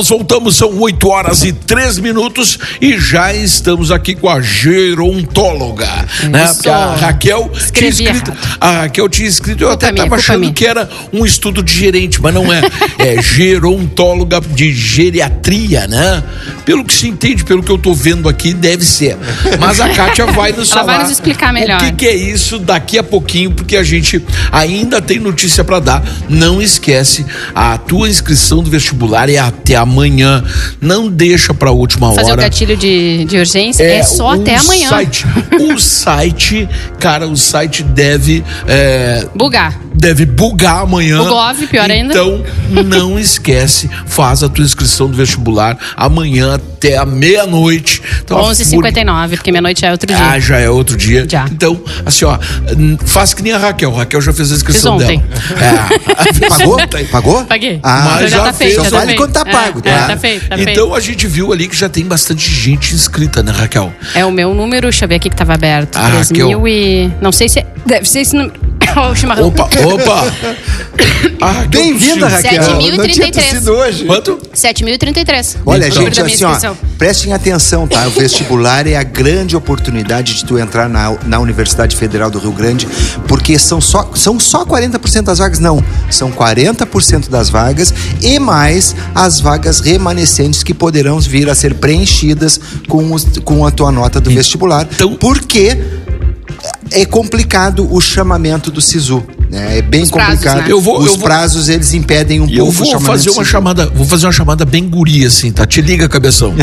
Nós voltamos, são 8h03 e já estamos aqui com a gerontóloga, né? Porque a Raquel tinha escrito, eu até estava achando que era um estudo de gerente, mas não é. É gerontóloga de geriatria, né? Pelo que se entende, pelo que eu tô vendo aqui, deve ser. Mas a Kátia vai nos falar. Ela vai nos explicar melhor. O que é isso daqui a pouquinho, porque a gente ainda tem notícia para dar. Não esquece, a tua inscrição do vestibular é até amanhã. Não deixa para a última hora. Fazer o gatilho de urgência é só até amanhã. O site, cara, o site deve bugar. Deve bugar amanhã. Bugov, pior ainda. Então, não esquece, faz a tua inscrição do vestibular amanhã até a meia-noite. Então, 11h59, porque meia-noite já é outro dia. Ah, já é outro dia. Já. Então, assim, ó, faz que nem a Raquel. A Raquel já fez a inscrição dela. Pagou? Pagou? Paguei. Mas já tá fez. feito. Só vale quando tá pago, tá? Tá feito. Então, a gente viu ali que já tem bastante gente inscrita, né, Raquel? É o meu número, deixa eu ver aqui que tava aberto. 3.000 e... Não sei se... Deve ser esse número... O chimarrão. Opa! Bem-vinda, Raquel. 7.033. Hoje. Quanto? 7.033. Olha, gente, assim, ó, prestem atenção, tá? O vestibular é a grande oportunidade de tu entrar na Universidade Federal do Rio Grande, porque são só 40% das vagas, não. São 40% das vagas e mais as vagas remanescentes que poderão vir a ser preenchidas com a tua nota do vestibular. Então, porque é complicado o chamamento do SISU, né? É bem complicado. Prazos, né? Prazos, eles impedem um pouco o chamamento. Vou fazer uma chamada bem guria, assim, tá? Te liga, cabeção.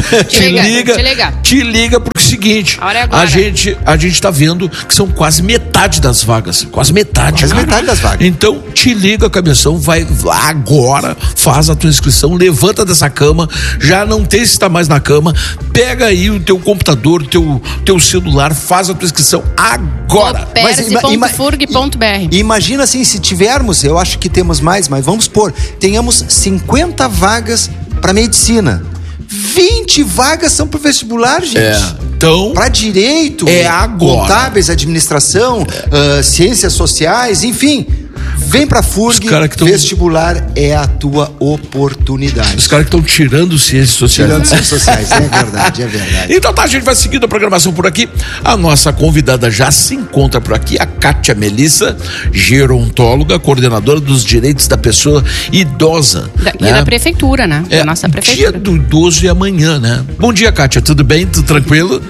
Te liga porque é o seguinte, a hora é agora. A gente tá vendo que são quase metade das vagas. Quase metade das vagas. Então, te liga, cabeção, vai lá agora, faz a tua inscrição, levanta dessa cama, já não tem se tá mais na cama, pega aí o teu computador, teu celular, faz a tua inscrição agora. Perse.furg.br. Imagina assim, se tivermos, eu acho que temos mais, mas vamos supor, tenhamos 50 vagas para medicina. 20 vagas são pro vestibular, gente. Então, para direito, agora. Contábeis, administração, ciências sociais, enfim. Vem pra FURG, vestibular é a tua oportunidade. Os caras que estão tirando ciências sociais. É verdade. Então tá, a gente vai seguindo a programação por aqui. A nossa convidada já se encontra por aqui, a Kátia Melissa, gerontóloga, coordenadora dos direitos da pessoa idosa. Daqui da prefeitura, né? Da nossa prefeitura. Dia do idoso e amanhã, né? Bom dia, Kátia, tudo bem? Tudo tranquilo?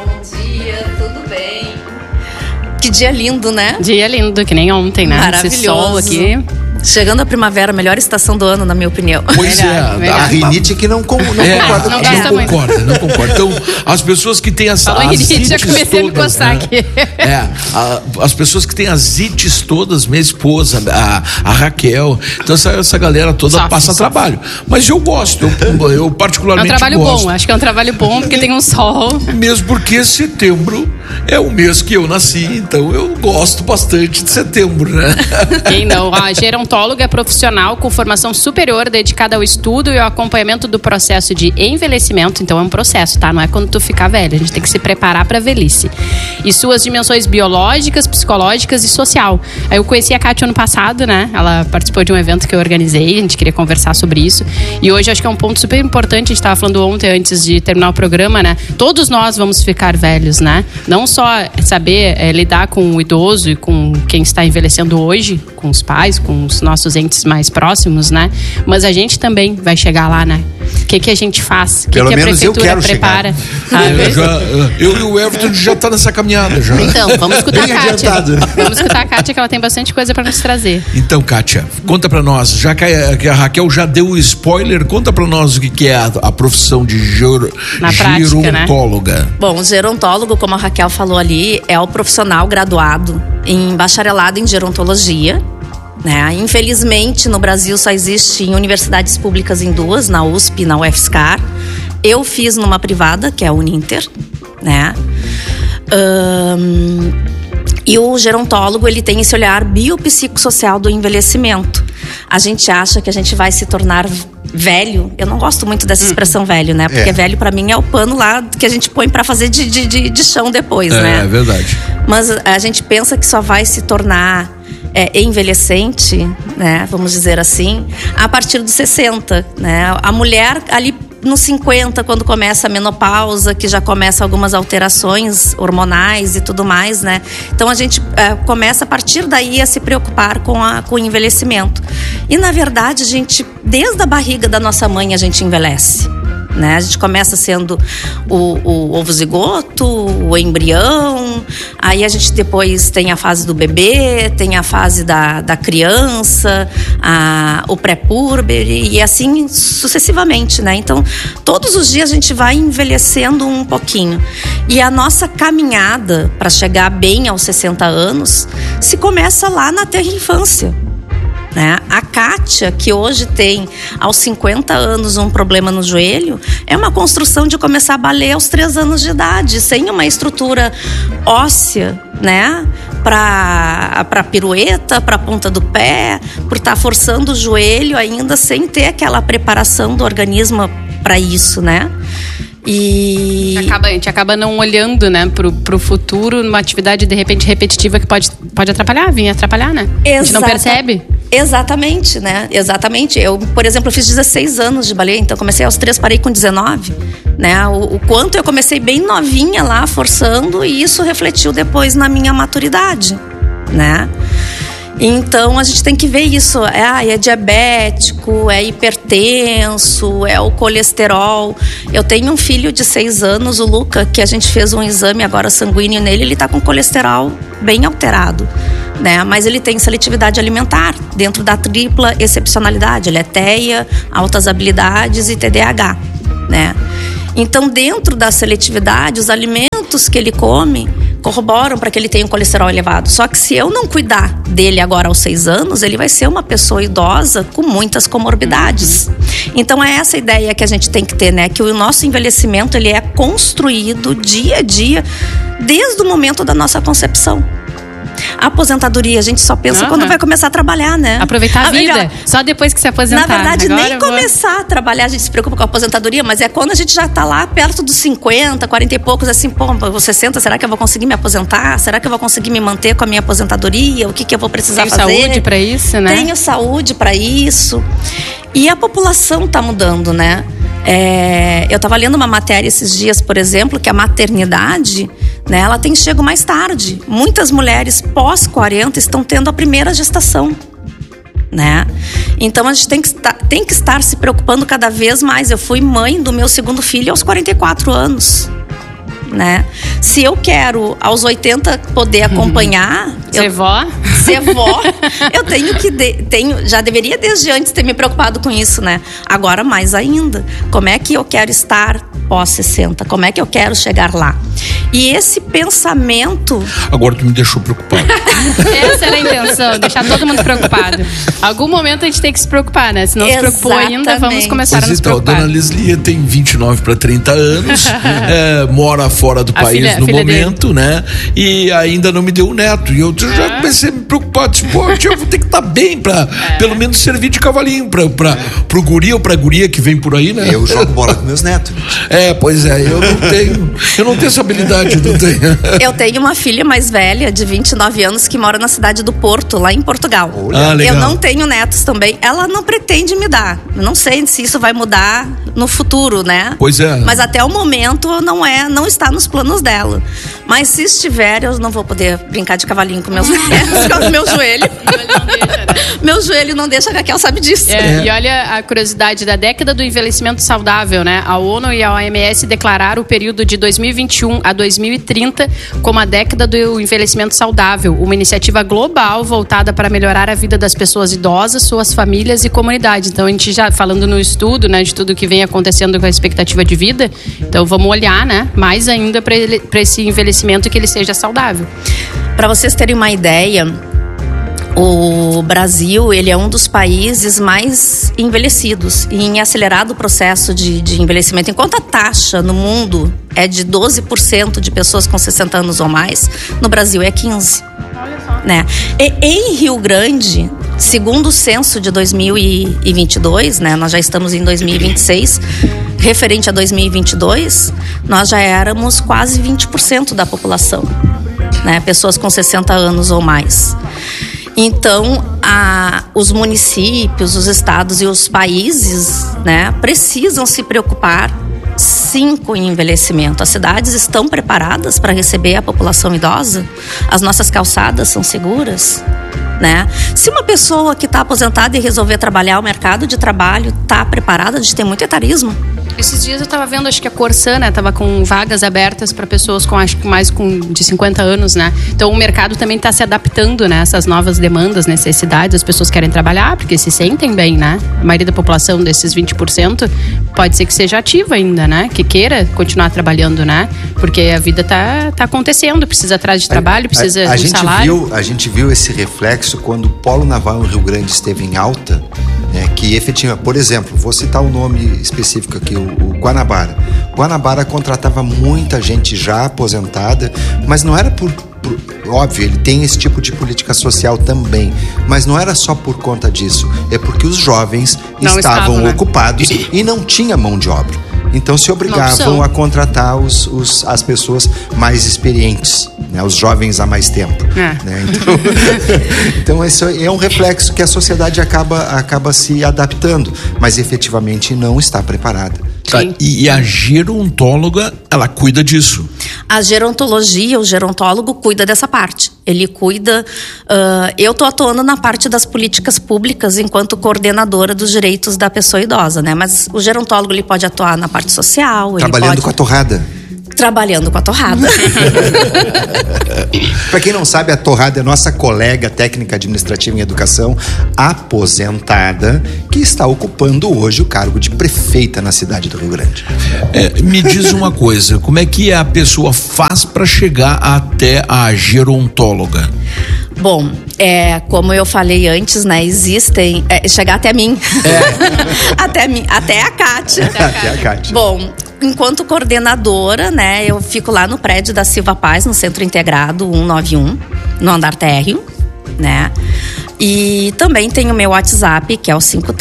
Que dia lindo, né? Dia lindo, que nem ontem, né? Maravilhoso. Esse sol aqui. Chegando a primavera, a melhor estação do ano, na minha opinião. Pois a rinite que não concorda. Não concorda. Então, as pessoas que têm as ites já comecei todas, a me coçar aqui. As pessoas que têm as ites todas, minha esposa, a Raquel, então essa galera toda passa trabalho. Mas eu gosto, eu particularmente gosto. É um trabalho bom, acho que é um trabalho bom porque tem um sol. Mesmo porque setembro é o mês que eu nasci, então eu gosto bastante de setembro, né? Quem não? A gerontóloga é profissional com formação superior dedicada ao estudo e ao acompanhamento do processo de envelhecimento. Então é um processo, tá? Não é quando tu ficar velho, a gente tem que se preparar pra velhice. E suas dimensões biológicas, psicológicas e social. Aí eu conheci a Kátia ano passado, né? Ela participou de um evento que eu organizei, a gente queria conversar sobre isso. E hoje acho que é um ponto super importante, a gente tava falando ontem, antes de terminar o programa, né? Todos nós vamos ficar velhos, né? Não só saber lidar com o idoso e com quem está envelhecendo hoje, com os pais, com os nossos entes mais próximos, né? Mas a gente também vai chegar lá, né? O que a gente faz? O que a prefeitura prepara? Eu e o Everton já tá nessa caminhada já. Então, vamos escutar a Kátia. Vamos escutar a Kátia, que ela tem bastante coisa para nos trazer. Então, Kátia, conta para nós, já que a Raquel já deu o spoiler, conta para nós o que é a profissão de gerontóloga. Né? Bom, o gerontólogo, como a Raquel falou ali, é o profissional graduado em bacharelado em gerontologia. Né? Infelizmente, no Brasil só existe em universidades públicas em duas, na USP e na UFSCar. Eu fiz numa privada, que é a Uninter, né? E o gerontólogo, ele tem esse olhar biopsicossocial do envelhecimento. A gente acha que a gente vai se tornar velho. Eu não gosto muito dessa expressão velho, né? Porque velho pra mim é o pano lá que a gente põe pra fazer de chão depois, né? É verdade. Mas a gente pensa que só vai se tornar envelhecente, né, vamos dizer assim, a partir dos 60, né? A mulher ali nos 50, quando começa a menopausa, que já começa algumas alterações hormonais e tudo mais, né? Então a gente começa a partir daí a se preocupar com o envelhecimento. E na verdade, a gente, desde a barriga da nossa mãe, a gente envelhece. Né? A gente começa sendo o ovo zigoto, o embrião, aí a gente depois tem a fase do bebê, tem a fase da criança, o pré-puber e assim sucessivamente, né? Então, todos os dias a gente vai envelhecendo um pouquinho. E a nossa caminhada para chegar bem aos 60 anos se começa lá na tenra infância. Né? A Kátia, que hoje tem aos 50 anos um problema no joelho, é uma construção de começar a balear aos 3 anos de idade, sem uma estrutura óssea, né? Para pirueta, para ponta do pé, por estar forçando o joelho ainda sem ter aquela preparação do organismo para isso, né? E a gente acaba não olhando, né, pro futuro, numa atividade de repente repetitiva que pode vir atrapalhar, né? A gente não percebe. Exatamente, né? Exatamente. Eu, por exemplo, fiz 16 anos de balé, então comecei aos 3, parei com 19, né? O quanto eu comecei bem novinha lá, forçando, e isso refletiu depois na minha maturidade, né? Então a gente tem que ver isso, é diabético, é hipertenso, é o colesterol. Eu tenho um filho de 6 anos, o Luca, que a gente fez um exame agora sanguíneo nele, ele tá com colesterol bem alterado, né? Mas ele tem seletividade alimentar dentro da tripla excepcionalidade, ele é TEA, altas habilidades e TDAH, né? Então, dentro da seletividade, os alimentos que ele come corroboram para que ele tenha um colesterol elevado. Só que se eu não cuidar dele agora aos 6 anos, ele vai ser uma pessoa idosa com muitas comorbidades. Então é essa ideia que a gente tem que ter, né? Que o nosso envelhecimento, ele é construído dia a dia, desde o momento da nossa concepção. A aposentadoria, a gente só pensa quando vai começar a trabalhar, né? Aproveitar a vida, só depois que se aposentar. Na verdade, agora nem começar a trabalhar, a gente se preocupa com a aposentadoria, mas é quando a gente já tá lá perto dos 50, 40 e poucos, assim, pô, 60, será que eu vou conseguir me aposentar? Será que eu vou conseguir me manter com a minha aposentadoria? O que eu vou precisar fazer? Tenho saúde para isso, né? Tenho saúde para isso. E a população tá mudando, né? Eu estava lendo uma matéria esses dias, por exemplo, que a maternidade, né, ela tem chego mais tarde. Muitas mulheres pós-40 estão tendo a primeira gestação, né? Então a gente tem que estar se preocupando cada vez mais. Eu fui mãe do meu segundo filho aos 44 anos. Né? Se eu quero aos 80 poder acompanhar, ser vó, eu já deveria desde antes ter me preocupado com isso, né? Agora mais ainda, como é que eu quero estar pós 60? Como é que eu quero chegar lá? E esse pensamento... Agora tu me deixou preocupado. Essa era a intenção, deixar todo mundo preocupado. Algum momento a gente tem que se preocupar, né? Se não se preocupou ainda, vamos começar a nos preocupar. Dona Leslie tem 29 para 30 anos, mora fora do país no momento, dele, né? E ainda não me deu um neto. E eu já comecei a me preocupar. Disse, pô, eu vou ter que estar bem pra pelo menos servir de cavalinho pro guri ou pra guria que vem por aí, né? Eu jogo bola com meus netos. Pois é, eu não tenho essa habilidade, não tenho. Eu tenho uma filha mais velha, de 29 anos, que mora na cidade do Porto, lá em Portugal. Legal. Eu não tenho netos também. Ela não pretende me dar. Eu não sei se isso vai mudar no futuro, né? Pois é. Mas até o momento não está nos planos dela. Mas se estiver, eu não vou poder brincar de cavalinho com meus netos, por causa do meu joelho. Meu joelho não deixa, a Raquel sabe disso. E olha a curiosidade da década do envelhecimento saudável, né? A ONU e a OMS declararam o período de 2021 a 2030 como a década do envelhecimento saudável, uma iniciativa global voltada para melhorar a vida das pessoas idosas, suas famílias e comunidades. Então a gente já falando no estudo, né, de tudo que vem acontecendo com a expectativa de vida, então vamos olhar, né, mais ainda para esse envelhecimento, que ele seja saudável. Para vocês terem uma ideia, o Brasil, ele é um dos países mais envelhecidos e em acelerado processo de envelhecimento. Enquanto a taxa no mundo é de 12% de pessoas com 60 anos ou mais, no Brasil é 15%. Olha só. Né? E em Rio Grande, segundo o censo de 2022, né, nós já estamos em 2026, referente a 2022, nós já éramos quase 20% da população, né, pessoas com 60 anos ou mais. Então, os municípios, os estados e os países, né, precisam se preocupar, sim, com o envelhecimento. As cidades estão preparadas para receber a população idosa? As nossas calçadas são seguras? Né? Se uma pessoa que está aposentada e resolver trabalhar, o mercado de trabalho está preparado, a gente tem muito etarismo. Esses dias eu estava vendo, acho que a Corsã, né, tava com vagas abertas para pessoas com, acho que mais de 50 anos, né? Então o mercado também está se adaptando, né, a essas novas demandas, necessidades. As pessoas querem trabalhar porque se sentem bem, né? A maioria da população desses 20% pode ser que seja ativa ainda, né? Que queira continuar trabalhando, né? Porque a vida tá acontecendo, precisa atrás de trabalho, precisa de salário. A gente viu esse reflexo quando o Polo Naval no Rio Grande esteve em alta, né, que efetivamente, por exemplo, vou citar um nome específico aqui, o Guanabara. Guanabara contratava muita gente já aposentada, mas não era óbvio, ele tem esse tipo de política social também, mas não era só por conta disso, é porque os jovens estavam ocupados, né? E não tinha mão de obra. Então se obrigavam a contratar as pessoas mais experientes, né? Os jovens há mais tempo. Né? Então isso é um reflexo que a sociedade acaba se adaptando, mas efetivamente não está preparada. Tá, e a gerontóloga, ela cuida disso? A gerontologia, o gerontólogo cuida dessa parte. Ele cuida... eu estou atuando na parte das políticas públicas enquanto coordenadora dos direitos da pessoa idosa, né? Mas o gerontólogo, ele pode atuar na parte social. Trabalhando com a torrada. Trabalhando com a torrada. Para quem não sabe, a torrada é nossa colega técnica administrativa em educação aposentada, que está ocupando hoje o cargo de prefeita na cidade do Rio Grande. Me diz uma coisa, como é que a pessoa faz para chegar até a gerontóloga? Bom, como eu falei antes, né, existem... chegar até mim. Até mim, até a Kátia. Até a Kátia. Bom, enquanto coordenadora, né, eu fico lá no prédio da Silva Paz, no Centro Integrado 191, no andar térreo, né? E também tem o meu WhatsApp, que é o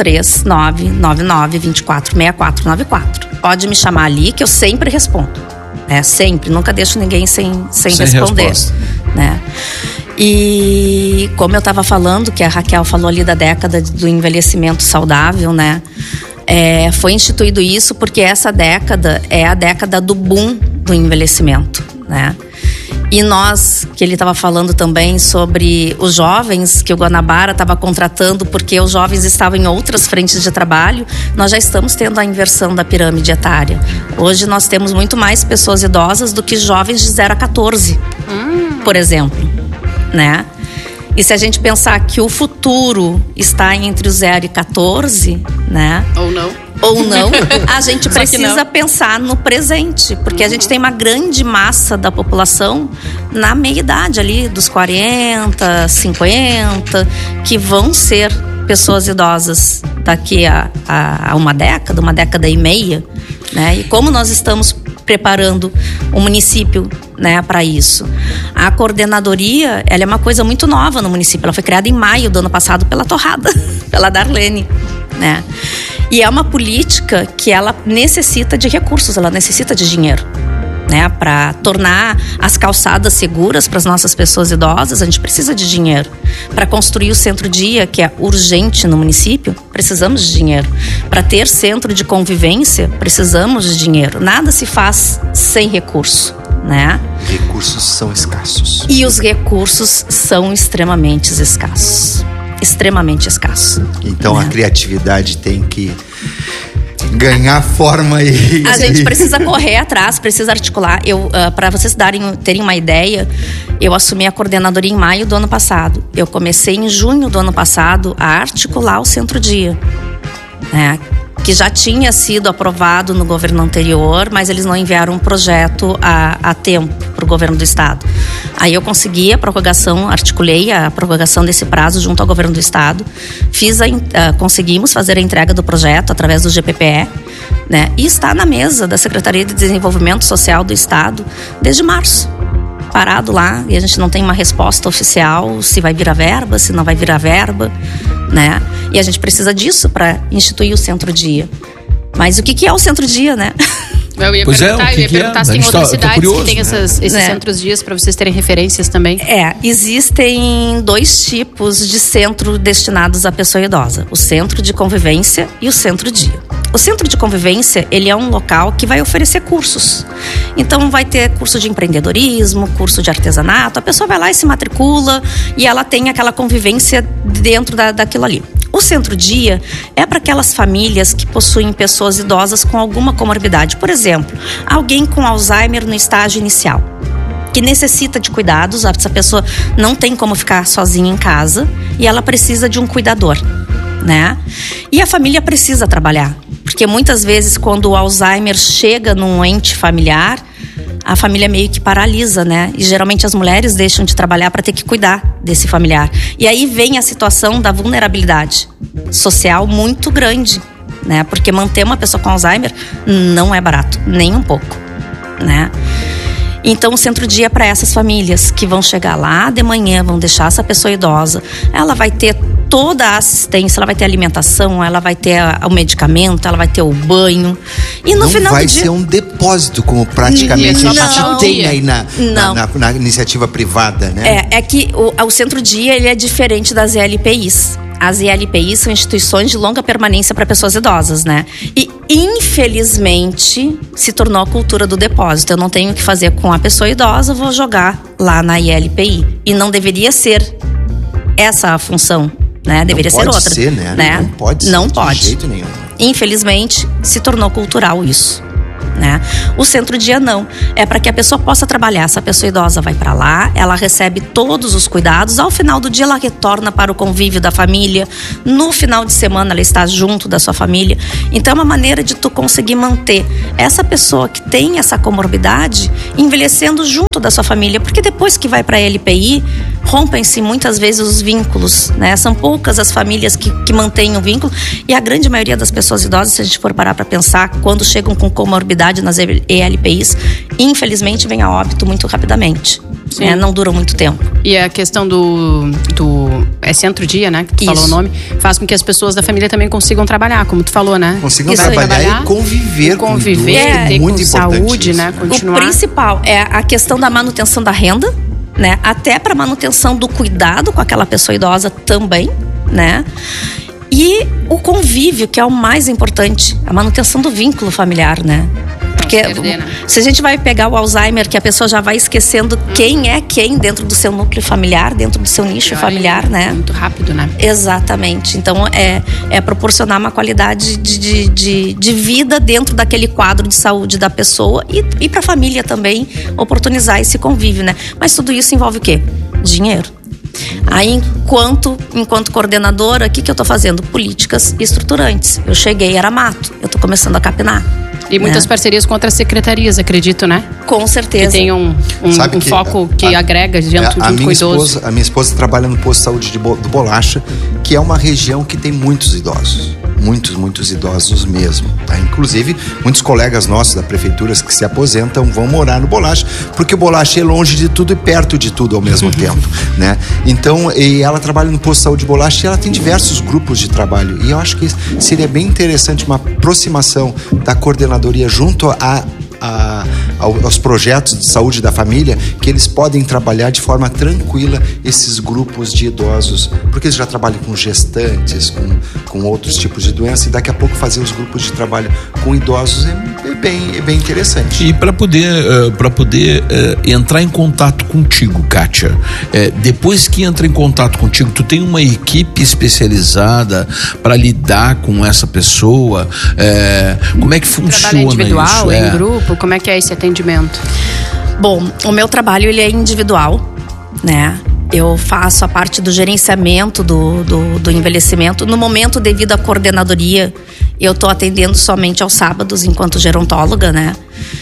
53999246494. Pode me chamar ali, que eu sempre respondo. Sempre, nunca deixo ninguém sem responder. Resposta. Né? E como eu estava falando, que a Raquel falou ali da década do envelhecimento saudável, né? Foi instituído isso porque essa década é a década do boom do envelhecimento, né? E nós, que ele estava falando também sobre os jovens que o Guanabara estava contratando porque os jovens estavam em outras frentes de trabalho, nós já estamos tendo a inversão da pirâmide etária. Hoje nós temos muito mais pessoas idosas do que jovens de 0 a 14, por exemplo, né? E se a gente pensar que o futuro está entre os 0 e 14, né? Ou não, a gente precisa pensar no presente, porque a gente tem uma grande massa da população na meia-idade ali, dos 40, 50, que vão ser pessoas idosas daqui a uma década e meia, né? E como nós estamos preparando o município, né, para isso? A coordenadoria, ela é uma coisa muito nova no município. Ela foi criada em maio do ano passado pela Torrada, pela Darlene, né? E é uma política que ela necessita de recursos, ela necessita de dinheiro, né? Para tornar as calçadas seguras para as nossas pessoas idosas, a gente precisa de dinheiro. Para construir o centro-dia, que é urgente no município, precisamos de dinheiro. Para ter centro de convivência, precisamos de dinheiro. Nada se faz sem recurso, né? Recursos são escassos. E os recursos são extremamente escassos. Extremamente escassos. Então a criatividade tem que ganhar forma e... A gente precisa correr atrás, precisa articular. Para vocês terem uma ideia, eu assumi a coordenadoria em maio do ano passado. Eu comecei em junho do ano passado a articular o centro-dia, né? Que já tinha sido aprovado no governo anterior, mas eles não enviaram um projeto a tempo para o governo do estado. Aí eu consegui a prorrogação, articulei a prorrogação desse prazo junto ao governo do estado. Conseguimos fazer a entrega do projeto através do GPPE, né? E está na mesa da Secretaria de Desenvolvimento Social do estado desde março. Parado lá, e a gente não tem uma resposta oficial se vai virar verba, se não vai virar verba, né? E a gente precisa disso para instituir o centro-dia. Mas o que é o centro-dia, né? Eu ia perguntar se tem outras cidades que tem esses centros dias para vocês terem referências também. Existem 2 tipos de centro destinados à pessoa idosa: o centro de convivência e o centro dia. O centro de convivência, ele é um local que vai oferecer cursos. Então vai ter curso de empreendedorismo, curso de artesanato. A pessoa vai lá e se matricula e ela tem aquela convivência dentro daquilo ali. O centro-dia é para aquelas famílias que possuem pessoas idosas com alguma comorbidade. Por exemplo, alguém com Alzheimer no estágio inicial, que necessita de cuidados. Essa pessoa não tem como ficar sozinha em casa e ela precisa de um cuidador, né? E a família precisa trabalhar, porque muitas vezes quando o Alzheimer chega num ente familiar, a família meio que paralisa, né? E geralmente as mulheres deixam de trabalhar para ter que cuidar desse familiar. E aí vem a situação da vulnerabilidade social muito grande, né? Porque manter uma pessoa com Alzheimer não é barato, nem um pouco, né? Então o centro-dia é para essas famílias que vão chegar lá de manhã, vão deixar essa pessoa idosa. Ela vai ter toda a assistência, ela vai ter alimentação, ela vai ter o medicamento, ela vai ter o banho. E no final do dia... Não vai ser um depósito, como praticamente a gente tem aí na iniciativa privada, né? É que o centro-dia, ele é diferente das ELPIs. As ELPIs são instituições de longa permanência para pessoas idosas, né? E, infelizmente, se tornou a cultura do depósito. Eu não tenho o que fazer com a pessoa idosa, vou jogar lá na ELPI. E não deveria ser essa a função, né? Deveria ser outra. Não pode ser, né? Não pode ser. Não pode. De jeito nenhum. Infelizmente, se tornou cultural isso, né? O centro-dia não. É para que a pessoa possa trabalhar. Essa pessoa idosa vai para lá, ela recebe todos os cuidados. Ao final do dia, ela retorna para o convívio da família. No final de semana, ela está junto da sua família. Então, é uma maneira de tu conseguir manter essa pessoa que tem essa comorbidade envelhecendo junto da sua família. Porque depois que vai para a LPI, rompem-se muitas vezes os vínculos, né? São poucas as famílias que mantêm o vínculo. E a grande maioria das pessoas idosas, se a gente for parar para pensar, quando chegam com comorbidade nas ELPIs, infelizmente vem a óbito muito rapidamente, né? Não duram muito tempo. E a questão do centro-dia, né, que tu falou o nome, faz com que as pessoas da família também consigam trabalhar, como tu falou, né? Consigam trabalhar e conviver ter com saúde, isso, né? Continuar. O principal é a questão da manutenção da renda, né? Até para manutenção do cuidado com aquela pessoa idosa também, né? E o convívio, que é o mais importante, a manutenção do vínculo familiar, né? Porque se a gente vai pegar o Alzheimer, que a pessoa já vai esquecendo quem é quem dentro do seu núcleo familiar, dentro do seu nicho familiar, né? Muito rápido, né? Exatamente. Então é proporcionar uma qualidade de vida dentro daquele quadro de saúde da pessoa e para a família também oportunizar esse convívio, né? Mas tudo isso envolve o quê? Dinheiro. Aí, enquanto coordenadora, o que eu tô fazendo? Políticas estruturantes. Eu cheguei, era mato. Eu tô começando a capinar. E muitas parcerias com outras secretarias, acredito, né? Com certeza. Que tem um foco que agrega junto com o idoso. A minha esposa trabalha no posto de saúde do Bolacha, que é uma região que tem muitos idosos. Muitos idosos mesmo, tá? Inclusive, muitos colegas nossos da prefeitura que se aposentam vão morar no Bolacha, porque o Bolacha é longe de tudo e perto de tudo ao mesmo tempo, né? Então, ela trabalha no posto de saúde de Bolacha e ela tem diversos grupos de trabalho. E eu acho que seria bem interessante uma aproximação da coordenadoria junto aos projetos de saúde da família, que eles podem trabalhar de forma tranquila esses grupos de idosos, porque eles já trabalham com gestantes, com outros tipos de doença, e daqui a pouco fazer os grupos de trabalho com idosos é bem interessante. E para poder entrar em contato contigo, Kátia, depois que entra em contato contigo, tu tem uma equipe especializada para lidar com essa pessoa? Como é que funciona? Trabalho individual, isso? Em grupo? Como é que é esse atendimento? Bom, o meu trabalho ele é individual, né? Eu faço a parte do gerenciamento do envelhecimento. No momento, devido à coordenadoria, eu tô atendendo somente aos sábados enquanto gerontóloga, né?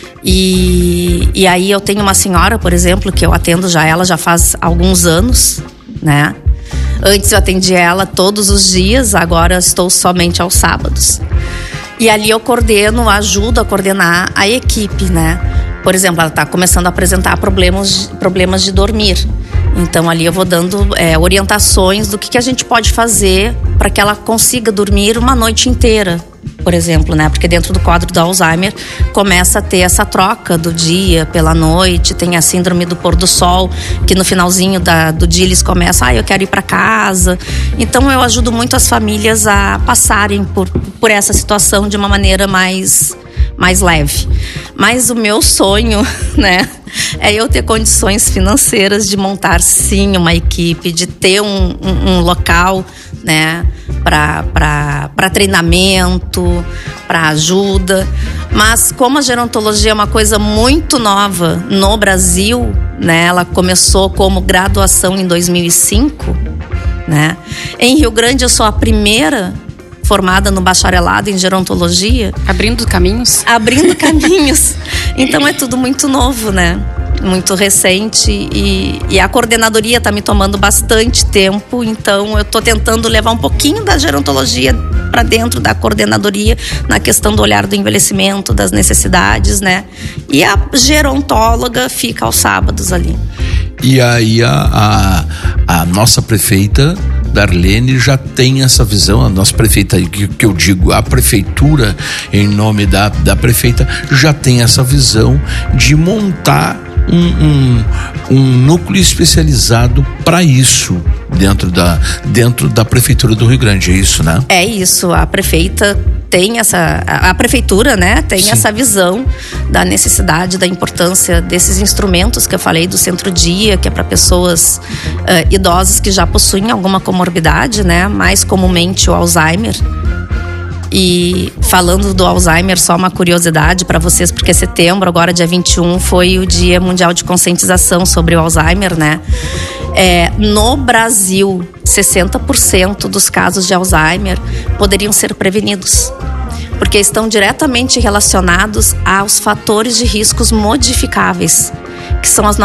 E aí eu tenho uma senhora, por exemplo, que eu atendo ela já faz alguns anos, né? Antes eu atendia ela todos os dias, agora estou somente aos sábados. E ali eu ajudo a coordenar a equipe, né? Por exemplo, ela está começando a apresentar problemas de dormir. Então ali eu vou dando orientações do que a gente pode fazer para que ela consiga dormir uma noite inteira, por exemplo, né? Porque dentro do quadro do Alzheimer começa a ter essa troca do dia pela noite, tem a síndrome do pôr do sol, que no finalzinho do dia eles começam, eu quero ir para casa. Então eu ajudo muito as famílias a passarem por essa situação de uma maneira mais leve. Mas o meu sonho, né, é eu ter condições financeiras de montar sim uma equipe, de ter um local, né, para treinamento, para ajuda. Mas como a gerontologia é uma coisa muito nova no Brasil, né, ela começou como graduação em 2005, né? Em Rio Grande eu sou a primeira formada no bacharelado em gerontologia. Abrindo caminhos? Abrindo caminhos. Então é tudo muito novo, né? Muito recente e a coordenadoria está me tomando bastante tempo, então eu estou tentando levar um pouquinho da gerontologia para dentro da coordenadoria na questão do olhar do envelhecimento, das necessidades, né? E a gerontóloga fica aos sábados ali. E aí a nossa prefeita Darlene já tem essa visão, a nossa prefeita, que eu digo, a prefeitura em nome da prefeita já tem essa visão de montar um núcleo especializado para isso dentro da prefeitura do Rio Grande, é isso, né? É isso, a prefeita tem a prefeitura, né, tem Sim. essa visão da necessidade, da importância desses instrumentos que eu falei do centro-dia, que é para pessoas idosas que já possuem alguma comorbidade, né, mais comumente o Alzheimer. E falando do Alzheimer, só uma curiosidade para vocês, porque setembro, agora dia 21, foi o Dia Mundial de Conscientização sobre o Alzheimer, né? No Brasil, 60% dos casos de Alzheimer poderiam ser prevenidos, porque estão diretamente relacionados aos fatores de riscos modificáveis, que são as